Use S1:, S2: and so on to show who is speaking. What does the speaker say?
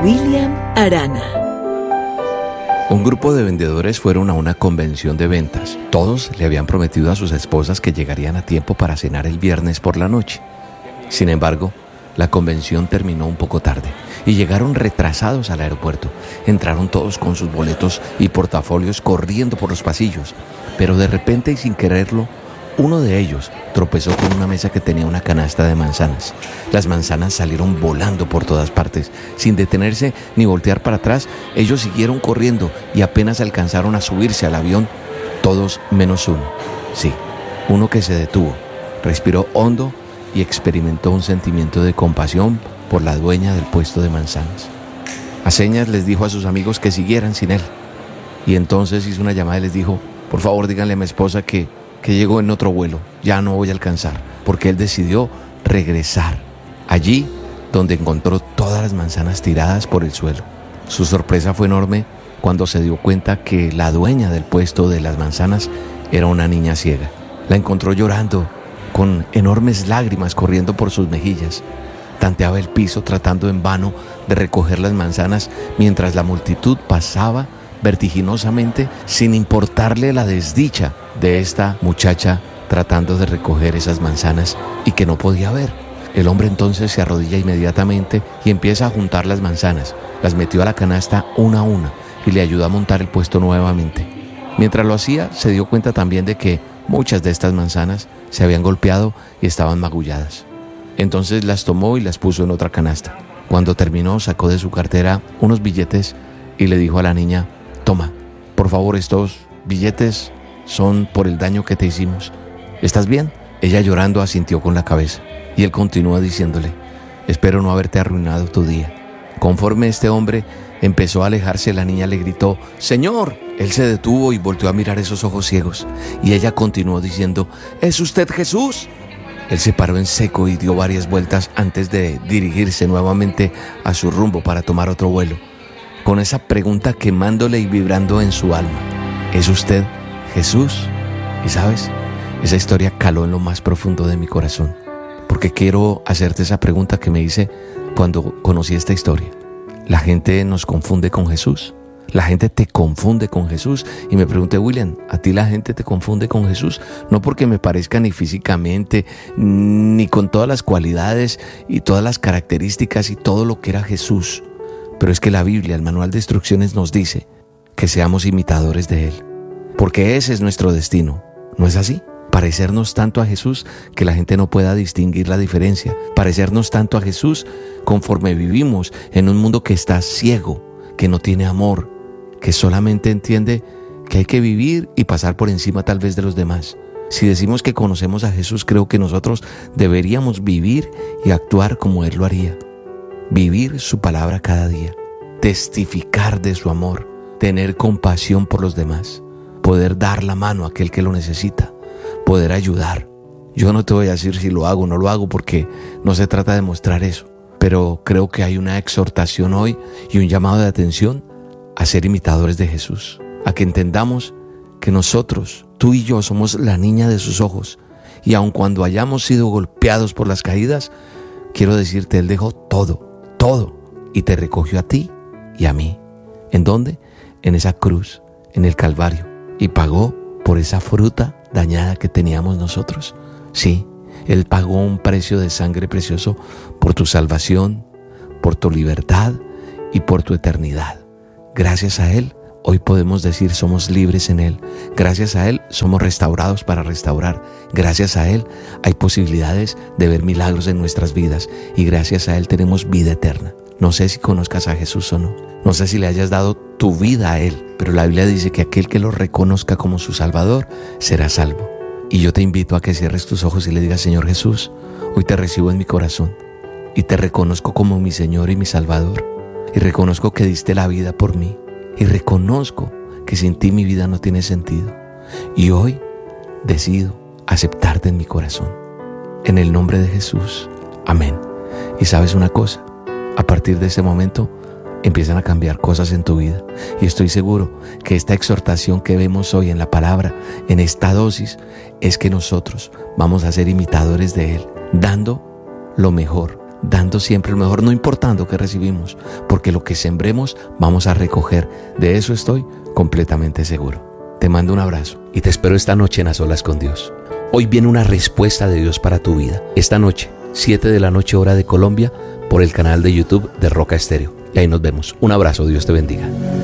S1: William Arana.
S2: Un grupo de vendedores fueron a una convención de ventas. Todos le habían prometido a sus esposas que llegarían a tiempo para cenar el viernes por la noche. Sin embargo, la convención terminó un poco tarde y llegaron retrasados al aeropuerto. Entraron todos con sus boletos y portafolios corriendo por los pasillos, pero de repente y sin quererlo, uno de ellos tropezó con una mesa que tenía una canasta de manzanas. Las manzanas salieron volando por todas partes. Sin detenerse ni voltear para atrás, ellos siguieron corriendo y apenas alcanzaron a subirse al avión, todos menos uno. Sí, uno que se detuvo, respiró hondo y experimentó un sentimiento de compasión por la dueña del puesto de manzanas. A señas les dijo a sus amigos que siguieran sin él. Y entonces hizo una llamada y les dijo: por favor, díganle a mi esposa que llegó en otro vuelo, ya no voy a alcanzar, porque él decidió regresar allí donde encontró todas las manzanas tiradas por el suelo. Su sorpresa fue enorme cuando se dio cuenta que la dueña del puesto de las manzanas era una niña ciega. La encontró llorando, con enormes lágrimas corriendo por sus mejillas. Tanteaba el piso tratando en vano de recoger las manzanas mientras la multitud pasaba vertiginosamente sin importarle la desdicha de esta muchacha tratando de recoger esas manzanas y que no podía ver. El hombre entonces se arrodilla inmediatamente y empieza a juntar las manzanas. Las metió a la canasta una a una y le ayudó a montar el puesto nuevamente. Mientras lo hacía, se dio cuenta también de que muchas de estas manzanas se habían golpeado y estaban magulladas. Entonces las tomó y las puso en otra canasta. Cuando terminó, sacó de su cartera unos billetes y le dijo a la niña: toma, por favor, estos billetes son por el daño que te hicimos. ¿Estás bien? Ella, llorando, asintió con la cabeza. Y él continuó diciéndole: espero no haberte arruinado tu día. Conforme este hombre empezó a alejarse, la niña le gritó: ¡Señor! Él se detuvo y volteó a mirar esos ojos ciegos. Y ella continuó diciendo: ¿es usted Jesús? Él se paró en seco y dio varias vueltas antes de dirigirse nuevamente a su rumbo para tomar otro vuelo, con esa pregunta quemándole y vibrando en su alma: ¿es usted Jesús? Y sabes, esa historia caló en lo más profundo de mi corazón, porque quiero hacerte esa pregunta que me hice cuando conocí esta historia. La gente nos confunde con Jesús. La gente te confunde con Jesús. Y me pregunté: William, ¿a ti la gente te confunde con Jesús? No porque me parezca ni físicamente, ni con todas las cualidades y todas las características y todo lo que era Jesús. Pero es que la Biblia, el manual de instrucciones, nos dice que seamos imitadores de Él, porque ese es nuestro destino. ¿No es así? Parecernos tanto a Jesús que la gente no pueda distinguir la diferencia. Parecernos tanto a Jesús conforme vivimos en un mundo que está ciego, que no tiene amor, que solamente entiende que hay que vivir y pasar por encima tal vez de los demás. Si decimos que conocemos a Jesús, creo que nosotros deberíamos vivir y actuar como Él lo haría. Vivir su palabra cada día, testificar de su amor, tener compasión por los demás, poder dar la mano a aquel que lo necesita, poder ayudar. Yo no te voy a decir si lo hago o no lo hago, porque no se trata de mostrar eso, pero creo que hay una exhortación hoy y un llamado de atención a ser imitadores de Jesús, a que entendamos que nosotros, tú y yo, somos la niña de sus ojos, y aun cuando hayamos sido golpeados por las caídas, quiero decirte, Él dejó todo, y te recogió a ti y a mí. ¿En dónde? En esa cruz, en el Calvario, y pagó por esa fruta dañada que teníamos nosotros. Sí, Él pagó un precio de sangre precioso por tu salvación, por tu libertad y por tu eternidad. Gracias a Él, hoy podemos decir somos libres en Él. Gracias a Él somos restaurados para restaurar. Gracias a Él hay posibilidades de ver milagros en nuestras vidas. Y gracias a Él tenemos vida eterna. No sé si conozcas a Jesús o no. No sé si le hayas dado tu vida a Él. Pero la Biblia dice que aquel que lo reconozca como su Salvador será salvo. Y yo te invito a que cierres tus ojos y le digas: Señor Jesús, hoy te recibo en mi corazón y te reconozco como mi Señor y mi Salvador. Y reconozco que diste la vida por mí. Y reconozco que sin ti mi vida no tiene sentido. Y hoy decido aceptarte en mi corazón. En el nombre de Jesús. Amén. Y sabes una cosa, a partir de ese momento empiezan a cambiar cosas en tu vida. Y estoy seguro que esta exhortación que vemos hoy en la palabra, en esta dosis, es que nosotros vamos a ser imitadores de Él, dando lo mejor, dando siempre lo mejor, no importando qué recibimos, porque lo que sembremos vamos a recoger. De eso estoy completamente seguro. Te mando un abrazo y te espero esta noche en A Solas con Dios. Hoy viene una respuesta de Dios para tu vida. Esta noche, 7 de la noche hora de Colombia, por el canal de YouTube de Roca Estéreo. Y ahí nos vemos. Un abrazo, Dios te bendiga.